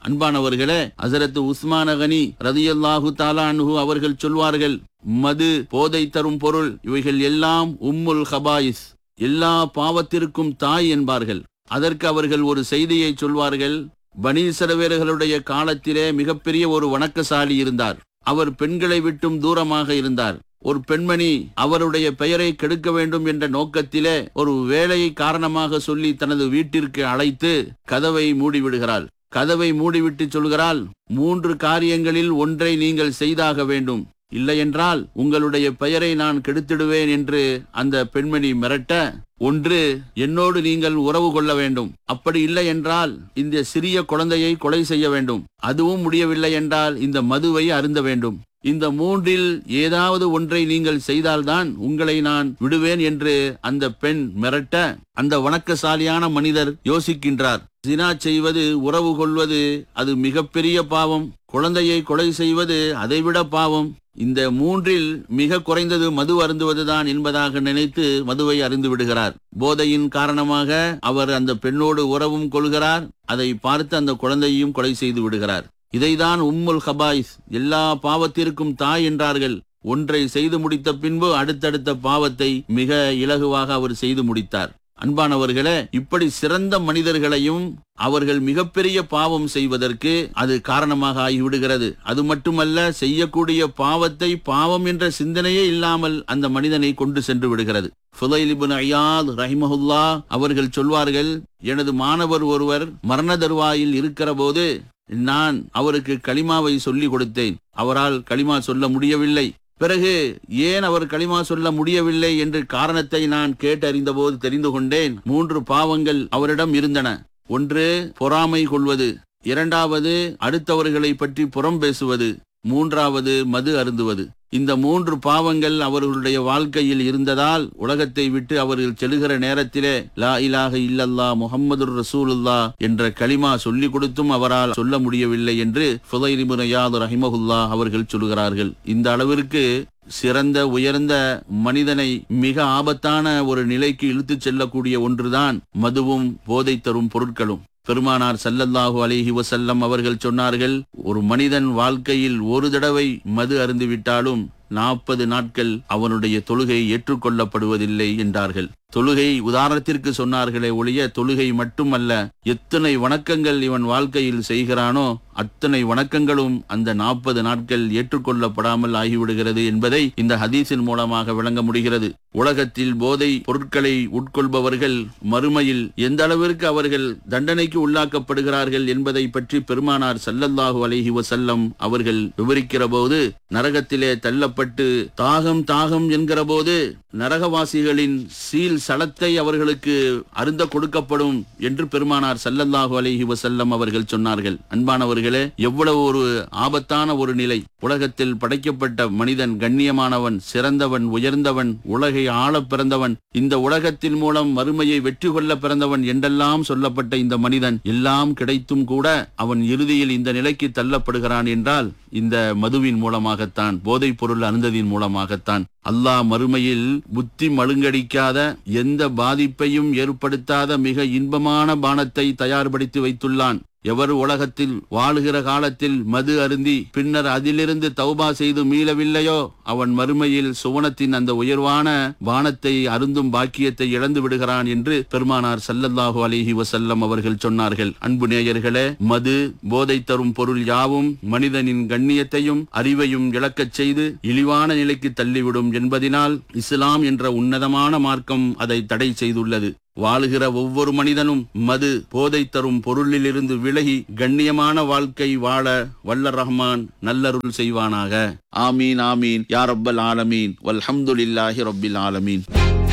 அன்பானவர்களே, ஹஸரத் உஸ்மான் கனி ரலியல்லாஹு தஆலா அன்ஹு அவர்கள் சொல்வார்கள், மது, போதை தரும் பொருள், இவைகள் எல்லாம் உம்முல் ஹபாயிஸ், எல்லா பாவத்திற்கும் தாய் என்பார்கள். அதற்கு அவர்கள் ஒரு செய்தியை சொல்வார்கள். பனி இஸ்ரவேலர்களுடைய காலத்திலே மிகப்பெரிய ஒரு வணக்கசாலி இருந்தார். அவர் பெண்களை விட்டும் தூரமாக இருந்தார். ஒரு பெண்மணி அவருடைய பெயரை கெடுக்க வேண்டும் என்ற நோக்கத்திலே ஒரு வேலையை காரணமாக சொல்லி தனது வீட்டிற்கு அழைத்து கதவை மூடிவிடுகிறாள். கதவை மூடிவிட்டு சொல்கிறாள், 3 காரியங்களில் ஒன்றை நீங்கள் செய்தாக வேண்டும், இல்லையென்றால் உங்களுடைய பெயரை நான் கெடுத்திடுவேன் என்று அந்த பெண்மணி மிரட்ட, ஒன்று, என்னோடு நீங்கள் உறவு கொள்ள வேண்டும், அப்படி இல்லை என்றால் இந்த சிறிய குழந்தையை கொலை செய்ய வேண்டும், அதுவும் முடியவில்லை என்றால் இந்த மதுவை அருந்த வேண்டும், இந்த 3இல் ஏதாவது ஒன்றை நீங்கள் செய்தால்தான் உங்களை நான் விடுவேன் என்று அந்த பெண் மிரட்ட, அந்த வணக்கசாலியான மனிதர் யோசிக்கின்றார். ஜினா செய்வது, உறவு கொள்வது அது மிகப்பெரிய பாவம், குழந்தையை கொலை செய்வது அதைவிட பாவம், இந்த 3இல் மிக குறைந்தது மது அருந்துவதுதான் என்பதாக நினைத்து மதுவை அருந்து விடுகிறார். போதையின் காரணமாக அவர் அந்த பெண்ணோடு உறவும் கொள்கிறார். அதை பார்த்து அந்த குழந்தையையும் கொலை செய்து விடுகிறார். இதைதான் உம்முல் ஹபாயிஸ், எல்லா பாவத்திற்கும் தாய் என்றார்கள். ஒன்றை செய்து முடித்த பின்பு அடுத்தடுத்த பாவத்தை மிக இலகுவாக அவர் செய்து முடித்தார். அன்பானவர்களே, இப்படி சிறந்த மனிதர்களையும் அவர்கள் மிகப்பெரிய பாவம் செய்வதற்கு அது காரணமாக ஆகிவிடுகிறது. அது மட்டுமல்ல, செய்யக்கூடிய பாவத்தை பாவம் என்ற சிந்தனையே இல்லாமல் அந்த மனிதனை கொண்டு சென்று விடுகிறது. ஃபுதைல் இப்னு ஐயாத் ரஹிமஹுல்லா அவர்கள் சொல்வார்கள், எனது மாணவர் ஒருவர் மரண தருவாயில் இருக்கிற போது நான் அவருக்கு கலிமாவை சொல்லிக் கொடுத்தேன். அவரால் கலிமா சொல்ல முடியவில்லை. பிறகு ஏன் அவர் கலிமா சொல்ல முடியவில்லை என்று காரணத்தை நான் கேட்டறிந்த போது தெரிந்து கொண்டேன். 3 பாவங்கள் அவரிடம் இருந்தன. ஒன்று, பொறாமை கொள்வது, 2வது அடுத்தவர்களை பற்றி புறம் பேசுவது, 3வது மது அருந்துவது. இந்த 3 பாவங்கள் அவர்களுடைய வாழ்க்கையில் இருந்ததால் உலகத்தை விட்டு அவர்கள் செல்கிற நேரத்திலே லா இலாஹ இல்லல்லாஹ் முஹம்மதுர் ரசூலுல்லாஹ் என்ற கலிமா சொல்லிக் கொடுத்தும் அவரால் சொல்ல முடியவில்லை என்று ஃபுதைல் இப்னு ஐயாத் ரஹிமஹுல்லாஹ் அவர்கள் சொல்கிறார்கள். இந்த அளவிற்கு சிறந்த உயர்ந்த மனிதனை மிக ஆபத்தான ஒரு நிலைக்கு இழுத்துச் செல்லக்கூடிய ஒன்றுதான் மதுவும் போதை தரும் பொருட்களும். பெருமானார் ஸல்லல்லாஹு அலைஹி வஸல்லம் அவர்கள் சொன்னார்கள், ஒரு மனிதன் வாழ்க்கையில் ஒரு தடவை மது அருந்திவிட்டாலும் 40 நாட்கள் அவனுடைய தொழுகை ஏற்றுக்கொள்ளப்படுவதில்லை என்றார்கள். தொழுகை உதாரணத்திற்கு சொன்னார்களே ஒழிய தொழுகை மட்டுமல்ல, எத்தனை வணக்கங்கள் இவன் வாழ்க்கையில் செய்கிறானோ அத்தனை வணக்கங்களும் அந்த 40 நாட்கள் ஏற்றுக்கொள்ளப்படாமல் ஆகிவிடுகிறது என்பதை இந்த ஹதீஸின் மூலமாக விளங்க முடிகிறது. உலகத்தில் போதை பொருட்களை உட்கொள்பவர்கள் மறுமையில் எந்த அளவிற்கு அவர்கள் தண்டனைக்கு உள்ளாக்கப்படுகிறார்கள் என்பதை பற்றி பெருமானார் ஸல்லல்லாஹு அலைஹி வஸல்லம் அவர்கள் விவரிக்கிற போது, நரகத்திலே தள்ளப்பட்டு தாகம் தாகம் என்கிற போது நரகவாசிகளின் சீல் சலத்தை அவர்களுக்கு அருந்த கொடுக்கப்படும் என்று பெருமானார் ஸல்லல்லாஹு அலைஹி வஸல்லம் அவர்கள் சொன்னார்கள். அன்பானவர்களே, எவ்வளவு ஒரு ஆபத்தான ஒரு நிலை! உலகத்தில் படைக்கப்பட்ட மனிதன் கண்ணியமானவன், சிறந்தவன், உயர்ந்தவன், உலகை ஆள பிறந்தவன், இந்த உலகத்தின் மூலம் மறுமையை வெற்றி கொள்ள பிறந்தவன் என்றெல்லாம் சொல்லப்பட்ட இந்த மனிதன் எல்லாம் கிடைத்தும் கூட அவன் இறுதியில் இந்த நிலைக்கு தள்ளப்படுகிறான் என்றால் இந்த மதுவின் மூலமாகத்தான், போதைப் பொருள் அருந்ததின் மூலமாகத்தான். அல்லாஹ் மறுமையில் புத்தி மழுங்கடிக்காத, எந்த பாதிப்பையும் ஏற்படுத்தாத மிக இன்பமான பானத்தை தயார்படுத்தி வைத்துள்ளான். எவர் உலகத்தில் வாழுகிற காலத்தில் மது அருந்தி பின்னர் அதிலிருந்து தௌபா செய்து மீளவில்லையோ அவன் மறுமையில் சுவனத்தின் அந்த உயர்வான பானத்தை அருந்தும் பாக்கியத்தை இழந்து விடுகிறான் என்று பெருமானார் ஸல்லல்லாஹு அலைஹி வஸல்லம் அவர்கள் சொன்னார்கள். அன்பு நேயர்களே, மது, போதை தரும் பொருள் யாவும் மனிதனின் கண்ணியத்தையும் அறிவையும் இழக்கச் செய்து இழிவான நிலைக்கு தள்ளிவிடும் என்பதினால் இஸ்லாம் என்ற உன்னதமான மார்க்கம் அதை தடை செய்துள்ளது. வாழுகிற ஒவ்வொரு மனிதனும் மது, போதை தரும் பொருளிலிருந்து விலகி கண்ணியமான வாழ்க்கை வாழ வல்ல ரஹ்மான் நல்லருள் செய்வானாக. ஆமீன் ஆமீன் யா ரப்பல் ஆலமீன் வல்ஹம்துலில்லாஹி ரப்பில் ஆலமீன்.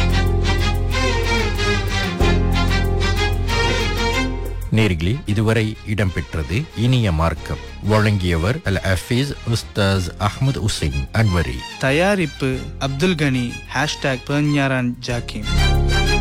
நேர்களே, இதுவரை இடம்பெற்றது இனிய மார்க்கம். வழங்கியவர் அல் ஹஃபீஸ் உஸ்தாஸ் அஹ்மத் உசைன் அன்வரி. தயாரிப்பு அப்துல் கனி. #பெர்ஞாரான் ஜாக்கிம்.